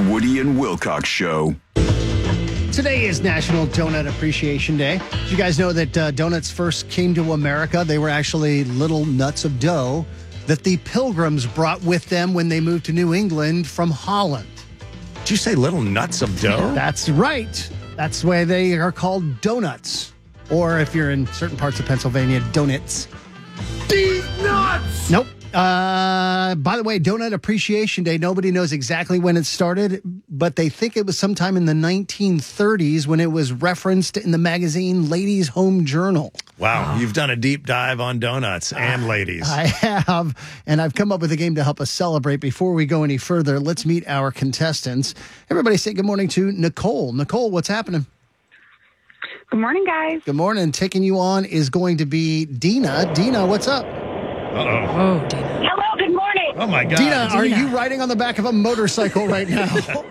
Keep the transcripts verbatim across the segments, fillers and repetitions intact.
The Woody and Wilcox Show. Today is National Donut Appreciation Day. Did you guys know that uh, donuts first came to America? They were actually little nuts of dough that the Pilgrims brought with them when they moved to New England from Holland. Did you say little nuts of dough? That's right. That's why they are called donuts. Or if you're in certain parts of Pennsylvania, donuts. These nuts! Nope. Uh, by the way, Donut Appreciation Day, nobody knows exactly when it started, but they think it was sometime in the nineteen thirties when it was referenced in the magazine Ladies' Home Journal. Wow, you've done a deep dive on donuts and ladies. I have, and I've come up with a game to help us celebrate. Before we go any further, let's meet our contestants. Everybody say good morning to Nicole. Nicole, what's happening? Good morning, guys. Good morning. Taking you on is going to be Dina. Dina, what's up? Uh-oh. Oh, Dina. Hello, good morning. Oh, my God. Dina, are Dina. you riding on the back of a motorcycle right now? Oh, no,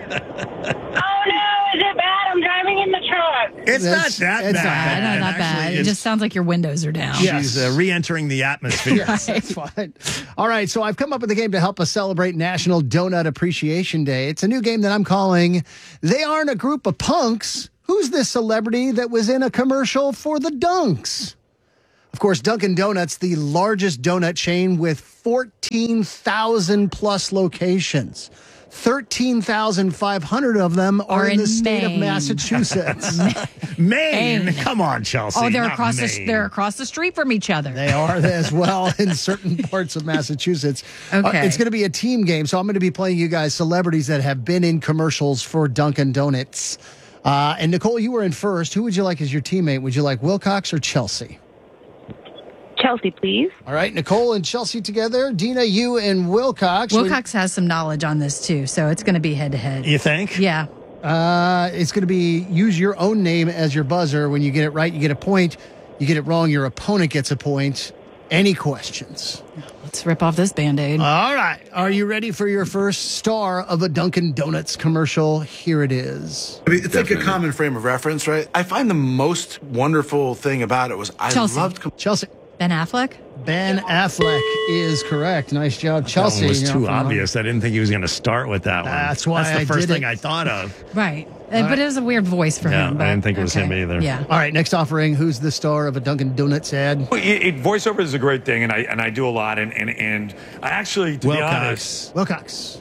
is it bad? I'm driving in the truck. It's That's- not that it's not bad. bad. No, not bad. Actually, It it's- just sounds like your windows are down. Yeah. She's uh, re-entering the atmosphere. Yes, that's fine. All right, so I've come up with a game to help us celebrate National Donut Appreciation Day. It's a new game that I'm calling They Aren't a Group of Punks. Who's this celebrity that was in a commercial for the Dunks? Of course, Dunkin' Donuts, the largest donut chain with fourteen thousand plus locations. thirteen thousand five hundred of them are, Are in, in the state of Maine. Massachusetts. Maine. Maine. Come on, Chelsea. Oh, they're not across the Maine. they're across the street from each other. They are as well in certain parts of Massachusetts. Okay. Uh, it's going to be a team game, so I'm going to be playing you guys celebrities that have been in commercials for Dunkin' Donuts. Uh, and Nicole, you were in first. Who would you like as your teammate? Would you like Wilcox or Chelsea? Chelsea, please. All right, Nicole and Chelsea together. Dina, you and Wilcox. Wilcox has some knowledge on this too, so it's going to be head to head. You think? Yeah. Uh, it's going to be use your own name as your buzzer. When you get it right, you get a point. You get it wrong, your opponent gets a point. Any questions? Let's rip off this Band-Aid. All right. Are you ready for your first star of a Dunkin' Donuts commercial? Here it is. I mean, it's like a common frame of reference, right? I find the most wonderful thing about it was I Chelsea. loved. Com- Chelsea. Ben Affleck? Ben Affleck is correct. Nice job, Chelsea. That one was You're too off and on. obvious. I didn't think he was going to start with that one. That's why That's the I first did thing it. I thought of. Right. Uh, but it was a weird voice for Yeah, him. I But, didn't think it was him either. Yeah. All right, next offering. Who's the star of a Dunkin' Donuts ad? Well, it, it, voiceover is a great thing, and I and I do a lot, and and, and I actually, to be honest, Wilcox.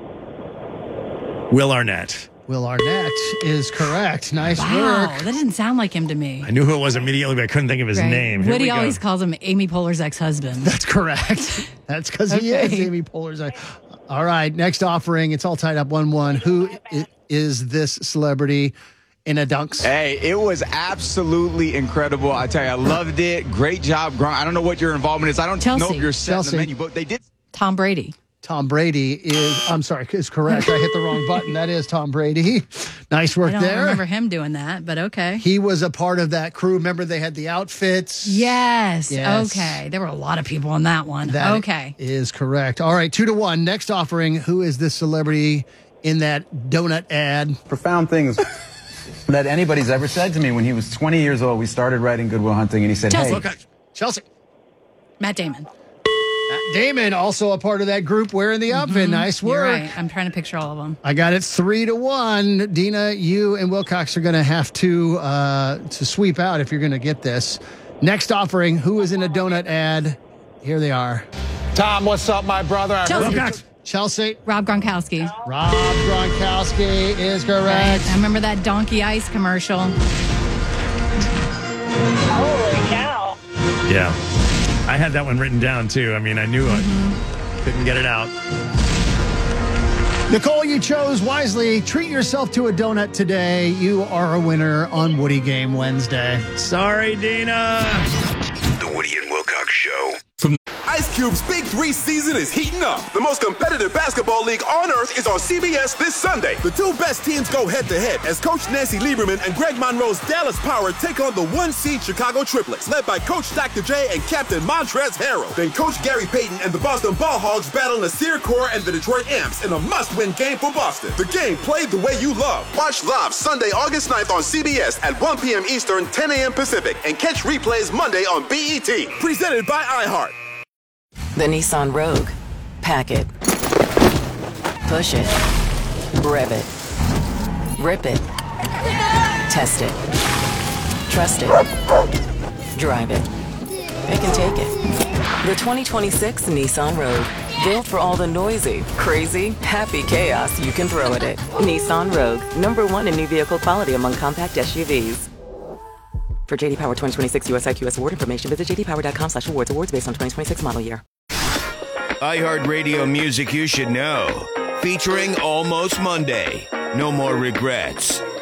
Wilcox. Will Arnett. Will Arnett is correct. Nice Wow, work. that didn't sound like him to me. I knew who it was immediately, but I couldn't think of his Right. name. Here Woody we go. always calls him Amy Poehler's ex-husband. That's correct. That's because he is Okay. Amy Poehler's. eye. All right, next offering. It's all tied up one one. Who i- is this celebrity in a Dunks? Hey, it was absolutely incredible. I tell you, I loved it. Great job, Gronk. I don't know what your involvement is. I don't know Chelsea. if you're set in Chelsea. the menu, but they did. Tom Brady. Tom Brady is, I'm sorry, is correct. I hit the wrong button. That is Tom Brady. Nice work I don't there. remember him doing that, but okay. He was a part of that crew. Remember, they had the outfits. Yes. Yes. Okay. There were a lot of people on that one. That okay. is correct. All right, two to one. Next offering. Who is this celebrity in that donut ad? Profound things that anybody's ever said to me. When he was twenty years old, we started writing Good Will Hunting, and he said, Chelsea. hey, Wilcox. Chelsea. Matt Damon. Matt Damon, also a part of that group wearing the outfit. Nice You're work. right. I'm trying to picture all of them. I got it three to one. Dina, you and Wilcox are going to have to uh, to sweep out if you're going to get this. Next offering. Who is in a donut ad? Here they are. Tom, what's up, my brother? I Chelsea. heard you- Wilcox. Chelsea. Rob Gronkowski. Rob Gronkowski is Right. correct. I remember that Donkey Ice commercial. Holy cow. Yeah. I had that one written down, too. I mean, I knew it. Couldn't get it out. Nicole, you chose wisely. Treat yourself to a donut today. You are a winner on Woody Game Wednesday. Sorry, Dina. The Woody and Wilcox Show. Ice Cube's Big Three season is heating up. The most competitive basketball league on earth is on C B S this Sunday. The two best teams go head-to-head as Coach Nancy Lieberman and Greg Monroe's Dallas Power take on the one-seed Chicago Triplets, led by Coach Doctor J and Captain Montrezl Harrell. Then Coach Gary Payton and the Boston Ball Hogs battle Nasir Kaur and the Detroit Amps in a must-win game for Boston. The game played the way you love. Watch live Sunday, August ninth on C B S at one p.m. Eastern, ten a.m. Pacific, and catch replays Monday on B E T. Presented by iHeart. The Nissan Rogue. Pack it. Push it. Rev it. Rip it. Test it. Trust it. Drive it. It can take it. The twenty twenty-six Nissan Rogue. Built for all the noisy, crazy, happy chaos you can throw at it. Nissan Rogue. Number one in new vehicle quality among compact S U Vs. For J D Power twenty twenty-six U S I Q S award information, visit j d power dot com slash awards. Awards based on twenty twenty-six model year. iHeartRadio music you should know. Featuring Almost Monday. No more regrets.